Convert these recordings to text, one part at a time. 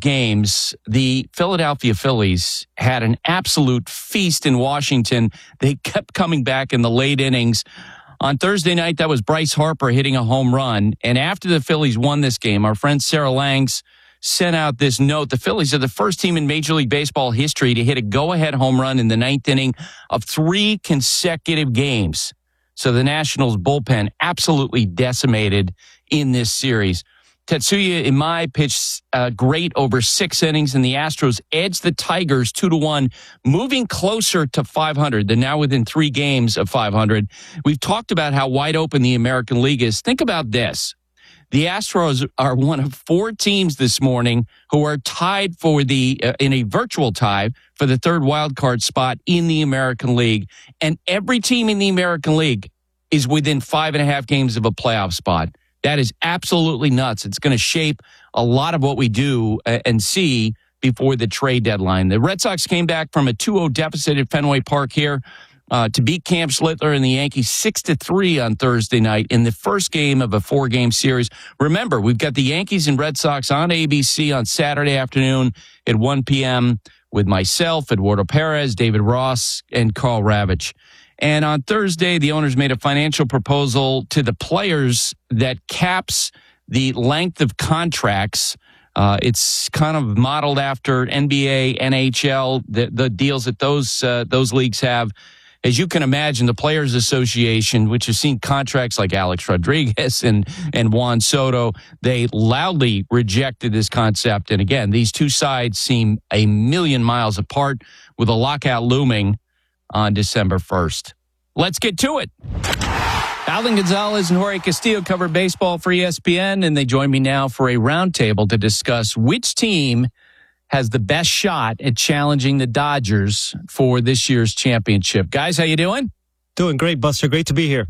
games, the Philadelphia Phillies had an absolute feast in Washington. They kept coming back in the late innings. On Thursday night, that was Bryce Harper hitting a home run. And after the Phillies won this game, our friend Sarah Langs sent out this note. The Phillies are the first team in Major League Baseball history to hit a go-ahead home run in the ninth inning of 3 consecutive games. So the Nationals bullpen absolutely decimated in this series. Tetsuya Imai pitched great over 6 innings, and the Astros edged the Tigers 2-1, moving closer to 500. They're now within 3 games of 500. We've talked about how wide open the American League is. Think about this. The Astros are one of 4 teams this morning who are tied for in a virtual tie for the 3rd wild card spot in the American League. And every team in the American League is within 5.5 games of a playoff spot. That is absolutely nuts. It's going to shape a lot of what we do and see before the trade deadline. The Red Sox came back from a 2-0 deficit at Fenway Park here to beat Cam Schlittler and the Yankees 6-3 on Thursday night in the first game of a 4-game series. Remember, we've got the Yankees and Red Sox on ABC on Saturday afternoon at 1 p.m. with myself, Eduardo Perez, David Ross, and Carl Ravitch. And on Thursday, the owners made a financial proposal to the players that caps the length of contracts. It's kind of modeled after NBA, NHL, the deals that those leagues have. As you can imagine, the Players Association, which has seen contracts like Alex Rodriguez and Juan Soto, they loudly rejected this concept. And again, these two sides seem a million miles apart with a lockout looming on December 1st. Let's get to it. Alden Gonzalez and Jorge Castillo cover baseball for ESPN, and they join me now for a roundtable to discuss which team has the best shot at challenging the Dodgers for this year's championship. Guys, how you doing? Doing great, Buster. Great to be here.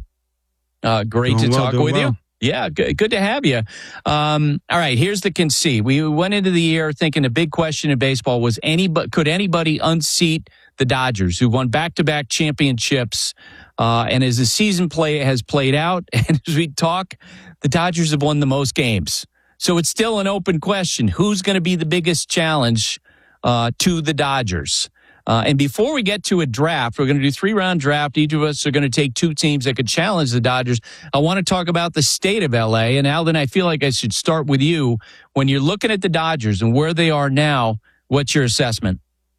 Great to talk with you. Yeah, good to have you. All right, here's the conceit. We went into the year thinking the big question in baseball was could anybody unseat the Dodgers, who won back-to-back championships? And as the season has played out, and as we talk, the Dodgers have won the most games. So it's still an open question. Who's going to be the biggest challenge to the Dodgers? And before we get to a draft, we're going to do 3-round draft. Each of us are going to take 2 teams that could challenge the Dodgers. I want to talk about the state of L.A. And Alden, I feel like I should start with you. When you're looking at the Dodgers and where they are now, what's your assessment?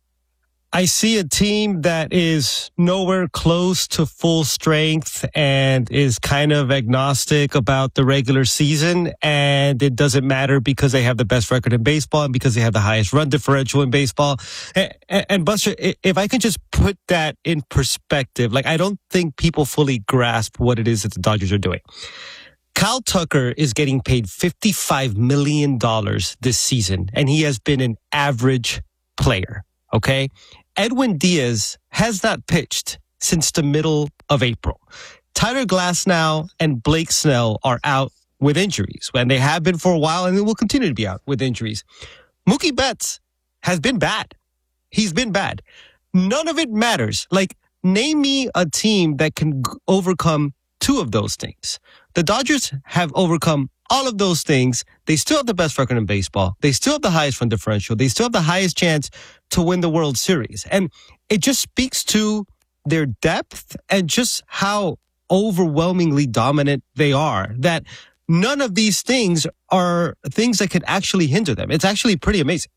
I see a team that is nowhere close to full strength and is kind of agnostic about the regular season. And it doesn't matter because they have the best record in baseball and because they have the highest run differential in baseball. And Buster, if I can just put that in perspective, like I don't think people fully grasp what it is that the Dodgers are doing. Kyle Tucker is getting paid $55 million this season, and he has been an average player. Okay. Edwin Diaz has not pitched since the middle of April. Tyler Glasnow and Blake Snell are out with injuries, and they have been for a while, and they will continue to be out with injuries. Mookie Betts has been bad. He's been bad. None of it matters. Like, name me a team that can overcome 2 of those things. The Dodgers have overcome all of those things. They still have the best record in baseball. They still have the highest run differential. They still have the highest chance to win the World Series. And it just speaks to their depth and just how overwhelmingly dominant they are, that none of these things are things that could actually hinder them. It's actually pretty amazing.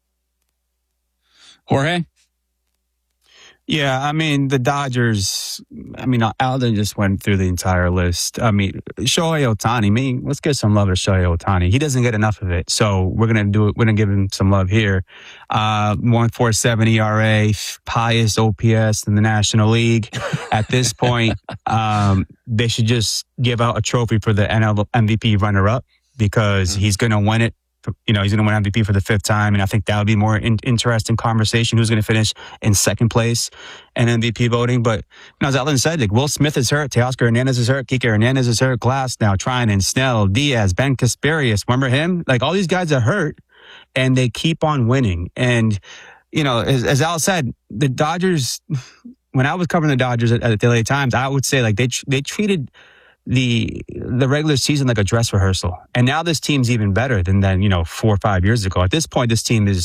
Jorge? Yeah, I mean, the Dodgers, Alden just went through the entire list. I mean, Shohei Ohtani, let's give some love to Shohei Ohtani. He doesn't get enough of it. So we're going to give him some love here. 1.47 ERA, highest OPS in the National League. At this point, they should just give out a trophy for the NL MVP runner-up because he's going to win it. He's going to win MVP for the 5th time, and I think that would be more interesting conversation. Who's going to finish in 2nd place in MVP voting? But as Alden said, like Will Smith is hurt, Teoscar Hernandez is hurt, Kike Hernandez is hurt, Glasnow, Trinan, Snell, Diaz, Ben Casparius. Remember him? Like all these guys are hurt, and they keep on winning. And as Al said, the Dodgers. When I was covering the Dodgers at the LA Times, I would say like they treated the regular season like a dress rehearsal. And now this team's even better than 4 or 5 years ago. At this point, this team is